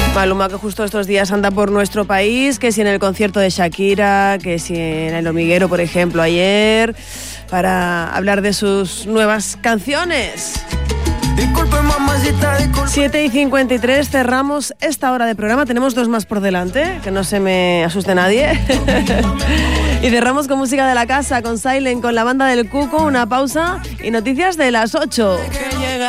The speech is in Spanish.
Maluma, que justo estos días anda por nuestro país, que si en el concierto de Shakira, que si en El Hormiguero, por ejemplo, ayer, para hablar de sus nuevas canciones. 7:53, cerramos esta hora de programa. Tenemos 2 más por delante, que no se me asuste nadie. Y cerramos con música de la casa, con Silent, con la banda del Cuco, una pausa y noticias de las 8.